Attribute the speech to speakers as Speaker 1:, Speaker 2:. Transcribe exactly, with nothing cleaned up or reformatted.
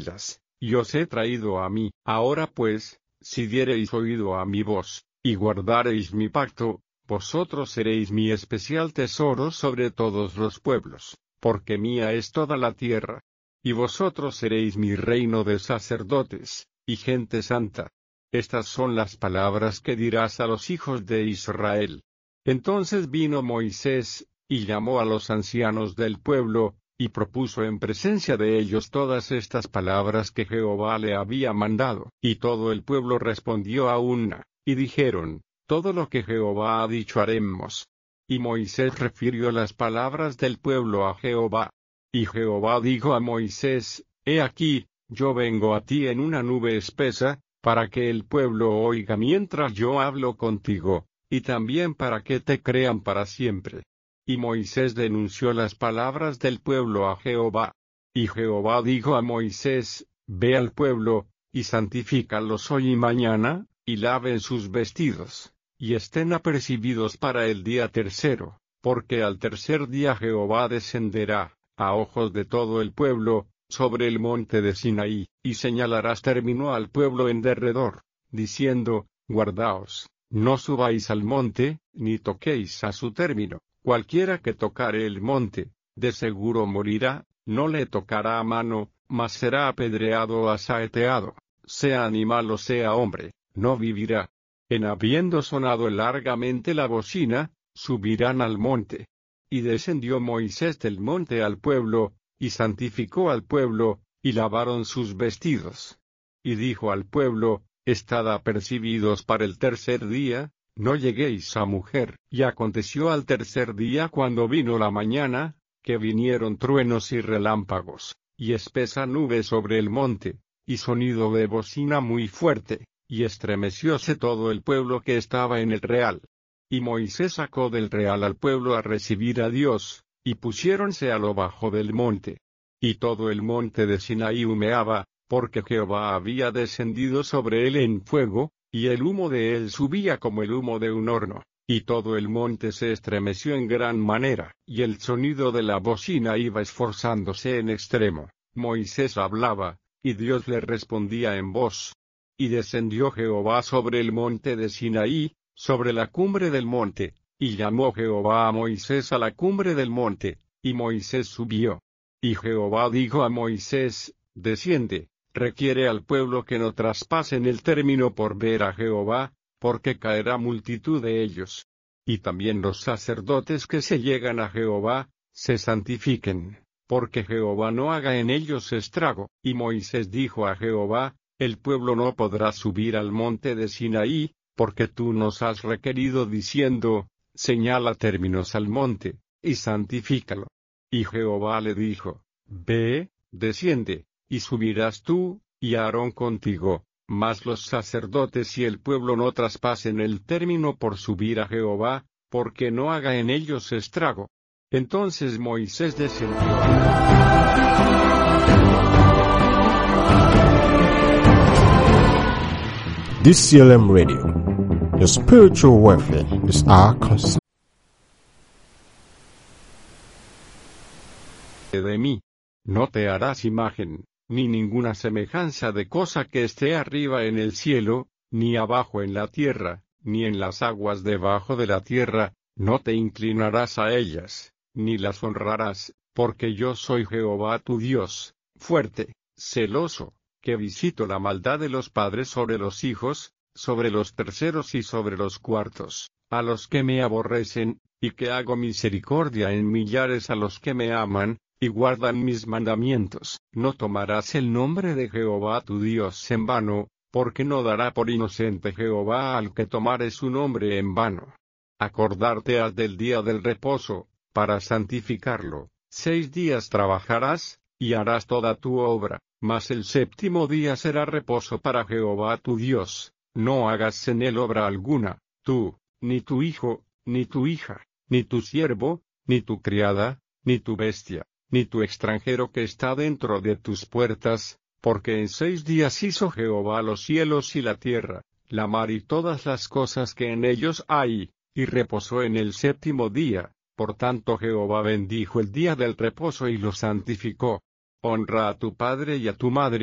Speaker 1: islas, y os he traído a mí. Ahora pues, si diereis oído a mi voz, y guardareis mi pacto, vosotros seréis mi especial tesoro sobre todos los pueblos, porque mía es toda la tierra. Y vosotros seréis mi reino de sacerdotes, y gente santa. Estas son las palabras que dirás a los hijos de Israel. Entonces vino Moisés, y llamó a los ancianos del pueblo, y propuso en presencia de ellos todas estas palabras que Jehová le había mandado. Y todo el pueblo respondió a una, y dijeron, todo lo que Jehová ha dicho haremos. Y Moisés refirió las palabras del pueblo a Jehová. Y Jehová dijo a Moisés, he aquí, yo vengo a ti en una nube espesa, para que el pueblo oiga mientras yo hablo contigo, y también para que te crean para siempre. Y Moisés denunció las palabras del pueblo a Jehová. Y Jehová dijo a Moisés, ve al pueblo, y santifícalos hoy y mañana, y laven sus vestidos, y estén apercibidos para el día tercero, porque al tercer día Jehová descenderá, a ojos de todo el pueblo, sobre el monte de Sinaí, y señalarás término al pueblo en derredor, diciendo, guardaos, no subáis al monte, ni toquéis a su término. Cualquiera que tocare el monte, de seguro morirá, no le tocará a mano, mas será apedreado o asaeteado, sea animal o sea hombre, no vivirá. En habiendo sonado largamente la bocina, subirán al monte. Y descendió Moisés del monte al pueblo, y santificó al pueblo, y lavaron sus vestidos. Y dijo al pueblo, estad apercibidos para el tercer día, no lleguéis a mujer. Y aconteció al tercer día cuando vino la mañana, que vinieron truenos y relámpagos, y espesa nube sobre el monte, y sonido de bocina muy fuerte, y estremecióse todo el pueblo que estaba en el real. Y Moisés sacó del real al pueblo a recibir a Dios, y pusiéronse a lo bajo del monte. Y todo el monte de Sinaí humeaba, porque Jehová había descendido sobre él en fuego, y el humo de él subía como el humo de un horno, y todo el monte se estremeció en gran manera, y el sonido de la bocina iba esforzándose en extremo. Moisés hablaba, y Dios le respondía en voz. Y descendió Jehová sobre el monte de Sinaí, sobre la cumbre del monte, y llamó Jehová a Moisés a la cumbre del monte, y Moisés subió. Y Jehová dijo a Moisés, desciende, requiere al pueblo que no traspasen el término por ver a Jehová, porque caerá multitud de ellos. Y también los sacerdotes que se llegan a Jehová, se santifiquen, porque Jehová no haga en ellos estrago. Y Moisés dijo a Jehová, el pueblo no podrá subir al monte de Sinaí, porque tú nos has requerido diciendo, señala términos al monte, y santifícalo. Y Jehová le dijo, ve, desciende, y subirás tú, y Aarón contigo, mas los sacerdotes y el pueblo no traspasen el término por subir a Jehová, porque no haga en ellos estrago. Entonces Moisés descendió.
Speaker 2: This C L M Radio, your spiritual welfare is our concern.
Speaker 1: De mí, no te harás imagen, ni ninguna semejanza de cosa que esté arriba en el cielo, ni abajo en la tierra, ni en las aguas debajo de la tierra, no te inclinarás a ellas, ni las honrarás, porque yo soy Jehová tu Dios, fuerte, celoso, que visito la maldad de los padres sobre los hijos, sobre los terceros y sobre los cuartos, a los que me aborrecen, y que hago misericordia en millares a los que me aman, y guardan mis mandamientos. No tomarás el nombre de Jehová tu Dios en vano, porque no dará por inocente Jehová al que tomare su nombre en vano. Acordarte has del día del reposo, para santificarlo. Seis días trabajarás, y harás toda tu obra, mas el séptimo día será reposo para Jehová tu Dios. No hagas en él obra alguna, tú, ni tu hijo, ni tu hija, ni tu siervo, ni tu criada, ni tu bestia, ni tu extranjero que está dentro de tus puertas, porque en seis días hizo Jehová los cielos y la tierra, la mar y todas las cosas que en ellos hay, y reposó en el séptimo día. Por tanto Jehová bendijo el día del reposo y lo santificó. Honra a tu padre y a tu madre,